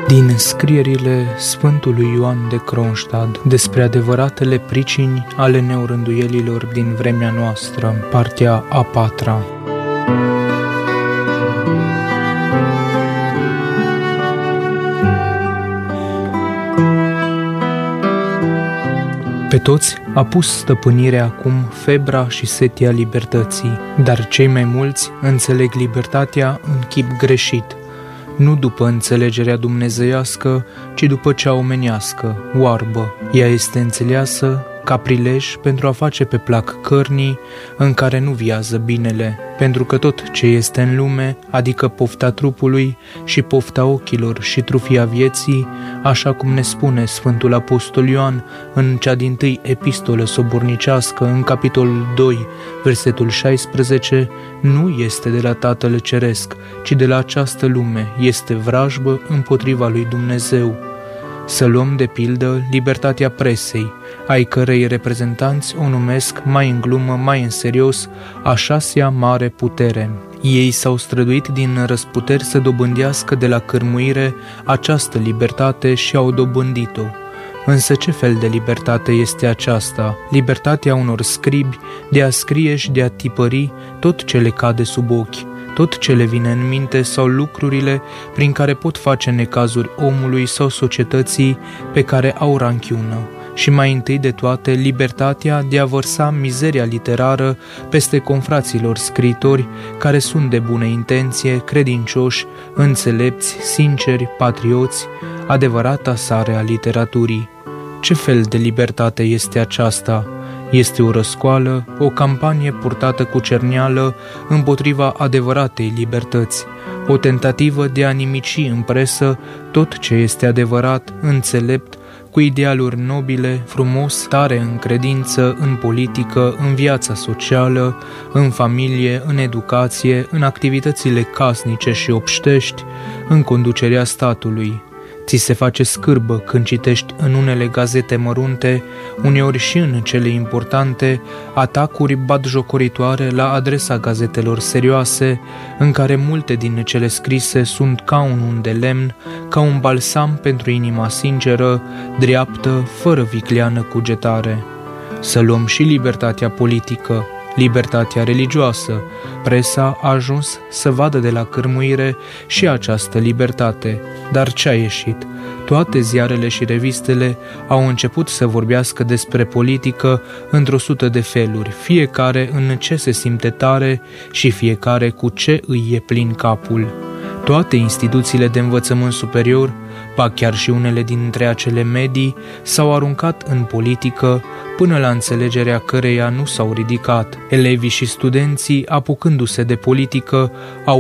Din scrierile Sfântului Ioan de Kronstadt despre adevăratele pricini ale neorânduielilor din vremea noastră, partea a patra. Pe toți a pus stăpânire acum febra și setia libertății, dar cei mai mulți înțeleg libertatea în chip greșit, nu după înțelegerea dumnezeiască, ci după cea omenească, oarbă. Ea este înțeleasă ca prilej pentru a face pe plac cărnii în care nu viază binele, pentru că tot ce este în lume, adică pofta trupului și pofta ochilor și trufia vieții, așa cum ne spune Sfântul Apostol Ioan în cea dintâi epistolă sobornicească, în capitolul 2, versetul 16, nu este de la Tatăl Ceresc, ci de la această lume, este vrajbă împotriva lui Dumnezeu. Să luăm de pildă libertatea presei, ai cărei reprezentanți o numesc mai în glumă, mai în serios, a șasea mare putere. Ei s-au străduit din răsputeri să dobândească de la cârmuire această libertate și au dobândit-o. Însă ce fel de libertate este aceasta? Libertatea unor scribi de a scrie și de a tipări tot ce le cade sub ochi, tot ce le vine în minte sau lucrurile prin care pot face necazuri omului sau societății pe care au ranchiună. Și mai întâi de toate, libertatea de a vărsa mizeria literară peste confraților scriitori care sunt de bună intenție, credincioși, înțelepți, sinceri, patrioți, adevărata sare a literaturii. Ce fel de libertate este aceasta? Este o răscoală, o campanie purtată cu cerneală împotriva adevăratei libertăți, o tentativă de a nimici în presă tot ce este adevărat, înțelept, cu idealuri nobile, frumos, tare în credință, în politică, în viața socială, în familie, în educație, în activitățile casnice și obștești, în conducerea statului. Ți se face scârbă când citești în unele gazete mărunte, uneori și în cele importante, atacuri batjocoritoare la adresa gazetelor serioase, în care multe din cele scrise sunt ca un un de lemn, ca un balsam pentru inima sinceră, dreaptă, fără vicleană cugetare. Să luăm și libertatea politică, libertatea religioasă. Presa a ajuns să vadă de la cârmuire și această libertate. Dar ce a ieșit? Toate ziarele și revistele au început să vorbească despre politică într-o sută de feluri, fiecare în ce se simte tare și fiecare cu ce îi e plin capul. Toate instituțiile de învățământ superior, ba chiar și unele dintre acele medii, s-au aruncat în politică, până la înțelegerea căreia nu s-au ridicat. Elevii și studenții, apucându-se de politică, au